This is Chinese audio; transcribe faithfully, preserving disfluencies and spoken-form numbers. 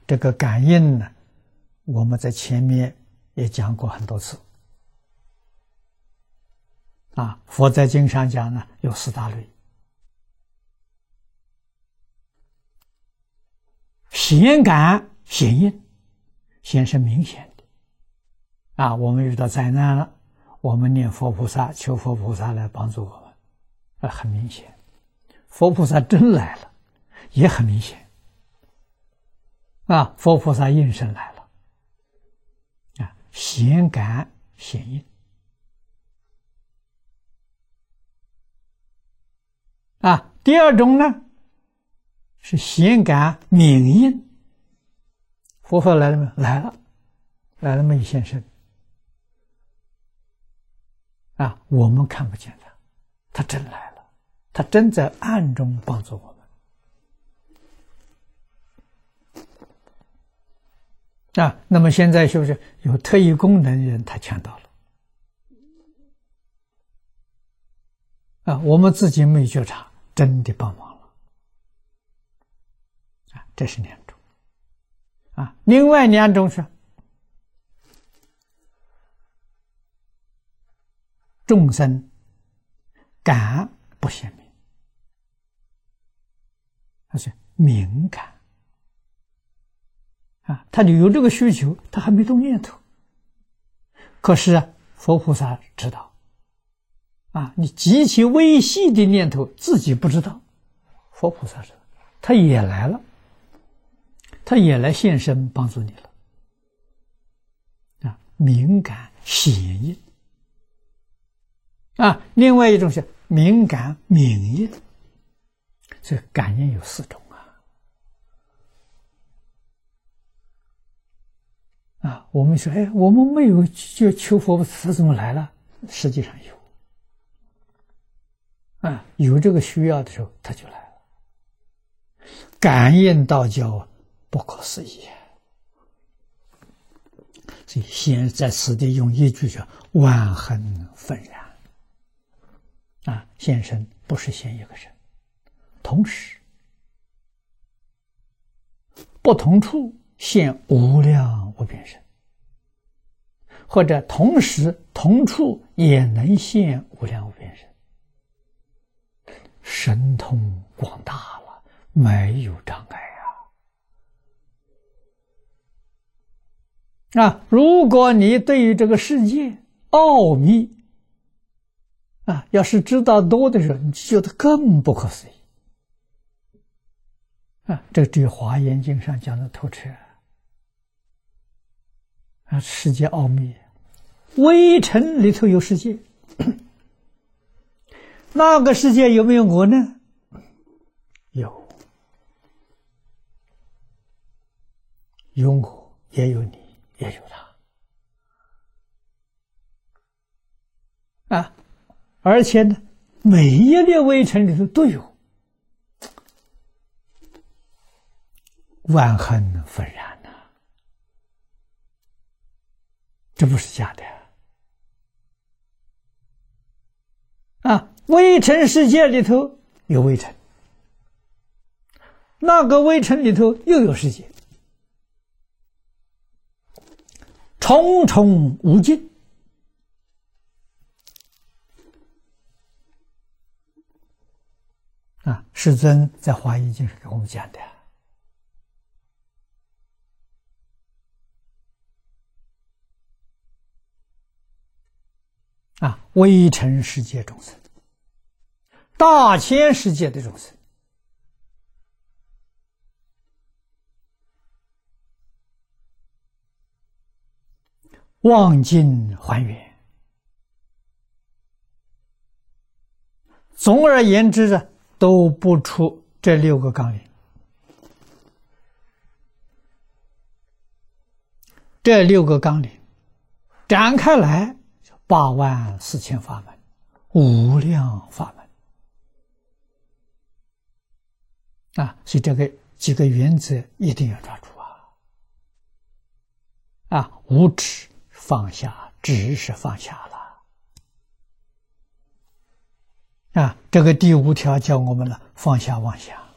这个感应呢，我们在前面也讲过很多次。啊，佛在经上讲呢，有四大类：显感、显应。显是明显的。啊，我们遇到灾难了，我们念佛菩萨，求佛菩萨来帮助我们，啊，很明显。佛菩萨真来了，也很明显。啊，佛菩萨应声来了。啊，显感显应。啊，第二种呢是显感明应。佛法来了没有？来了，来了没现身。啊，我们看不见他，他真来了，他真在暗中帮助我们。啊，那么现在是不是有特异功能的人他抢到了？啊，我们自己没觉察，真的帮忙了。啊，这是两种。啊，另外两种是众生感不显明，他是敏感。啊，他有这个需求，他还没动念头。可是啊，佛菩萨知道。啊，你极其微细的念头自己不知道，佛菩萨知道，他也来了，他也来现身帮助你了。啊，敏感显应。啊，另外一种是敏感明应。这感应有四种啊。啊，我们说，哎，我们没有就求佛，他怎么来了？实际上有。啊，有这个需要的时候，他就来了。感应道交不可思议。所以现在此地用一句叫万恒愤然。啊，现身不是现一个身，同时不同处现无量无边身，或者同时同处也能现无量无边身。神通广大了，没有障碍啊！啊，如果你对于这个世界奥秘啊，要是知道多的时候，你觉得更不可思议啊！这只有《华严经》上讲的透彻啊，世界奥秘，微尘里头有世界。那个世界有没有我呢？有，有我，也有你，也有他啊！而且呢，每一粒微尘里头都有，万恒愤然呐、啊，这不是假的啊！微尘世界里头有微尘，那个微尘里头又有世界，重重无尽。啊，世尊在《华严经》上给我们讲的啊，微尘世界众生，大千世界的众生，望尽还原。总而言之呢，都不出这六个纲领。这六个纲领展开来，八万四千法门，无量法门。啊，所以这个几个原则一定要抓住啊！啊，无执放下，执是放下了。啊，这个第五条教我们了放下妄想。